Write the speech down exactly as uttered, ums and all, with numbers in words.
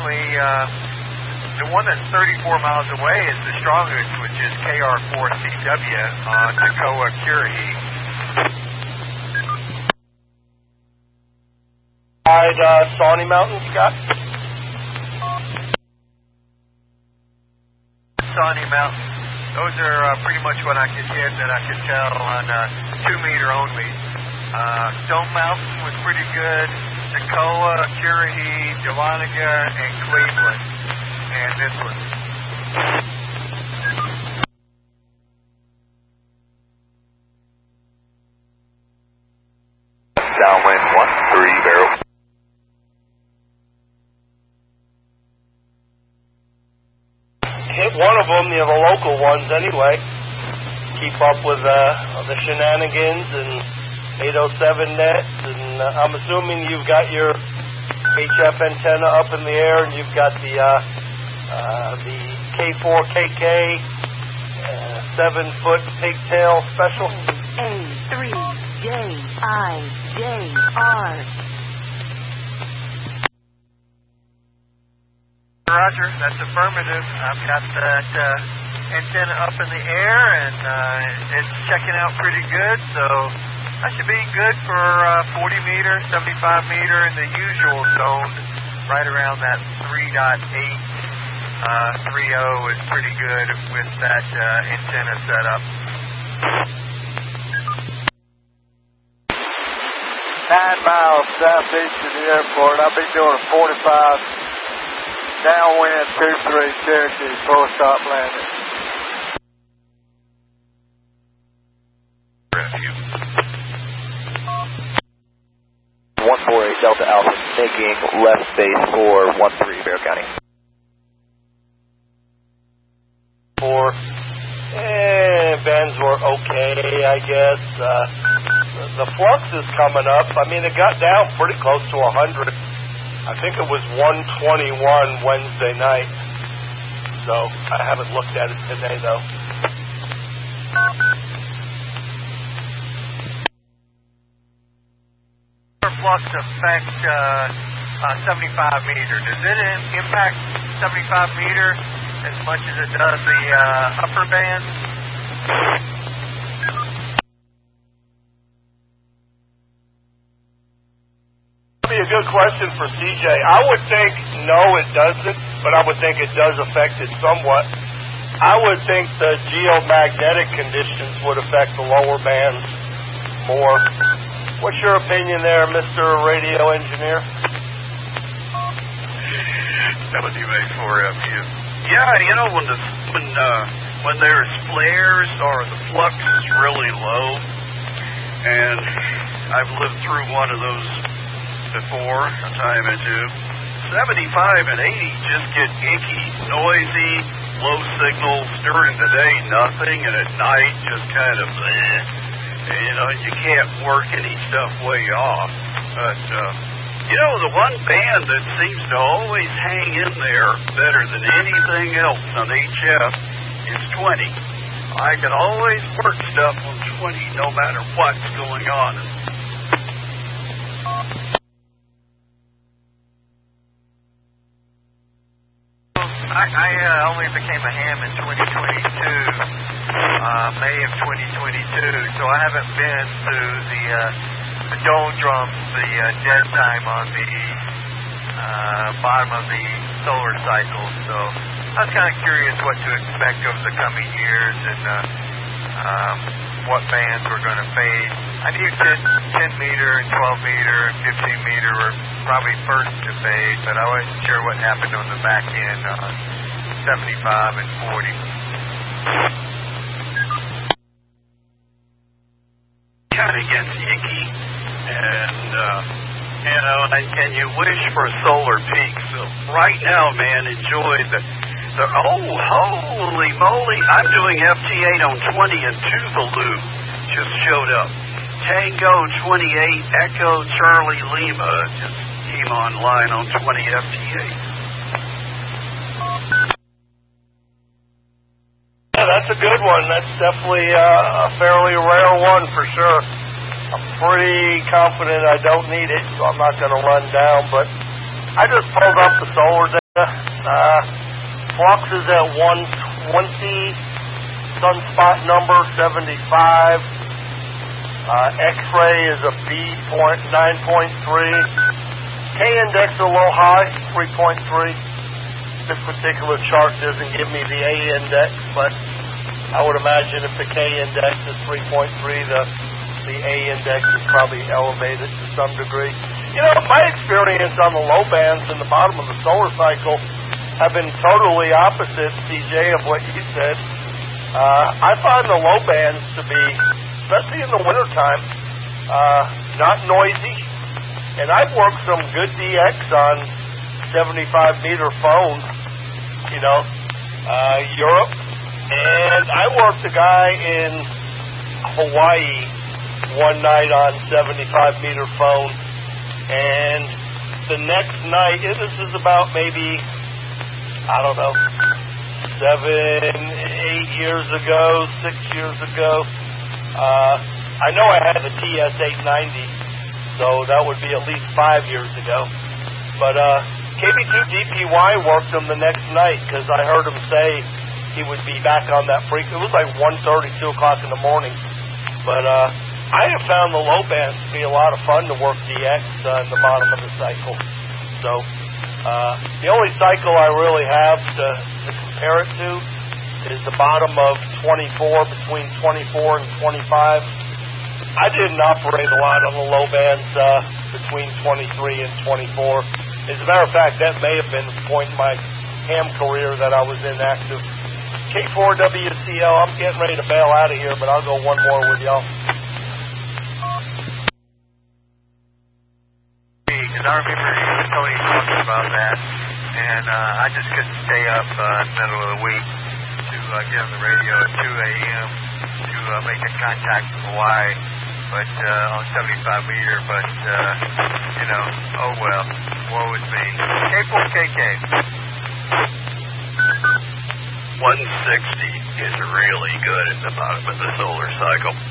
Uh, the one that's thirty-four miles away is the strongest, which is K R four C W on Toccoa Currahee. Right, uh, Sawney Mountain, Scott? Sawney Mountain. Those are uh, pretty much what I could hit that I could tell on uh, two meter only. Uh, Stone Mountain was pretty good. Toccoa, Currahee, Dahlonega, and Cleveland. And this one. Downwind one three barrel. Hit one of them, you know, the local ones anyway. Keep up with uh, the shenanigans and eight oh seven nets, and uh, I'm assuming you've got your H F antenna up in the air, and you've got the uh, uh, the K four K K uh, seven foot pigtail special. A three J I J R. Roger, that's affirmative. I've got that uh, antenna up in the air, and uh, it's checking out pretty good, so that should be good for uh, forty meter, seventy-five meter in the usual zone, right around that three point eight. Uh, three oh is pretty good with that uh, antenna set up. Nine miles southeast of the airport. I'll be doing a forty-five downwind two three Cherokee full stop landing. one four eight Delta Alpha, making left base for one three Bear County. Four. Eh, bends were okay, I guess. Uh, the flux is coming up. I mean, it got down pretty close to one hundred. I think it was one twenty-one Wednesday night. So I haven't looked at it today, though. Flux affect uh, uh, seventy-five meter. Does it in- impact seventy-five meter as much as it does the uh, upper band? That'd be a good question for C J. I would think no, it doesn't, but I would think it does affect it somewhat. I would think the geomagnetic conditions would affect the lower bands more. What's your opinion there, Mister Radio Engineer? W A four F U. Yeah, you know, when the when uh, when there's flares or the flux is really low, and I've lived through one of those before, a time or two, seventy-five and eighty just get icky, noisy, low signals. During the day, nothing, and at night, just kind of bleh. You know, you can't work any stuff way off. But, uh, you know, the one band that seems to always hang in there better than anything else on H F is twenty. I can always work stuff on twenty no matter what's going on. I, I uh, only became a ham in twenty twenty-two, uh, May of twenty twenty-two, so I haven't been through the, uh, the dome drums, the uh, dead time on the uh, bottom of the solar cycle, so I was kind of curious what to expect over the coming years and uh, um, what bands were going to fade. I knew ten meter and twelve meter and fifteen meter were probably first to fade, but I wasn't sure what happened on the back end on seventy-five and forty. Kind of gets icky, and uh, you know, and, and you wish for a solar peak. So right now, man, enjoy the the oh holy moly! I'm doing F T eight on twenty and Tuvalu just showed up. Tango twenty-eight Echo Charlie Lima just came online on twenty F T eight. Yeah, that's a good one. That's definitely uh, a fairly rare one for sure. I'm pretty confident I don't need it, so I'm not going to run down. But I just pulled up the solar flux is at one twenty, sunspot number seventy-five, uh, X-ray is a B nine point three, K-index a little high, three point three. This particular chart doesn't give me the A-index, but I would imagine if the K-index is three point three, the, the A-index is probably elevated to some degree. You know, my experience on the low bands in the bottom of the solar cycle have been totally opposite, C J, of what you said. Uh, I find the low bands to be, especially in the wintertime, uh, not noisy. And I've worked some good D X on seventy-five meter phones, you know, uh, Europe. And I worked a guy in Hawaii one night on seventy-five meter phone. And the next night, this is about maybe, I don't know, seven, eight years ago, six years ago. Uh, I know I had the T S eight ninety, so that would be at least five years ago. But uh, K B two D P Y worked him the next night because I heard him say he would be back on that frequency. It was like one thirty, two o'clock in the morning. But uh, I have found the low bands to be a lot of fun to work D X uh, in the bottom of the cycle. So uh, the only cycle I really have to, to compare it to is the bottom of twenty-four, between twenty-four and twenty-five. I didn't operate a lot on the low bands uh, between twenty-three and twenty-four. As a matter of fact, that may have been the point in my ham career that I was inactive. K four W C L, I'm getting ready to bail out of here, but I'll go one more with y'all. Because I remember you and Tony talking about that, and uh, I just couldn't stay up uh, in the middle of the week to uh, get on the radio at two a.m. to uh, make a contact from Hawaii, but uh, on seventy-five meter, but, uh, you know, oh well, woe is me. K four K K. one sixty is really good at the bottom of the solar cycle.